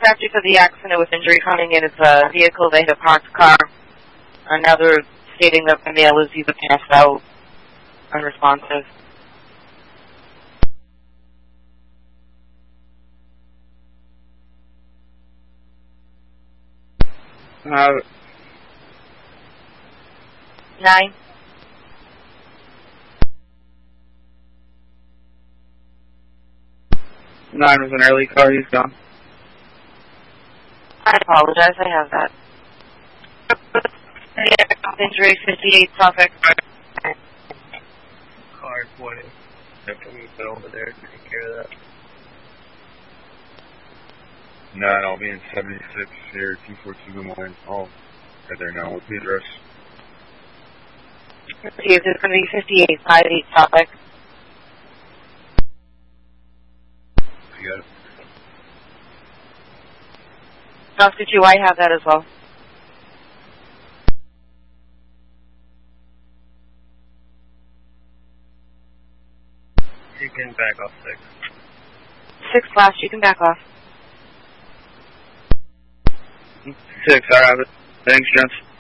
subject of the accident with injury coming in is a vehicle. They hit a parked car. Another stating that the male is either passed out, unresponsive. Uh, 9. Nine was an early car. He's gone. I apologize. I have that. Injury 58 Suffolk. Car 20. After we put over there, take care of that. 9, I'll be in 76 here, 242 I'll head there now. What's the address? It's going to be 58 58 Suffolk. You got it. Oscar 2, I have that as well. You can back off 6. 6 flash, you can back off. 6, I have it. Thanks, gents.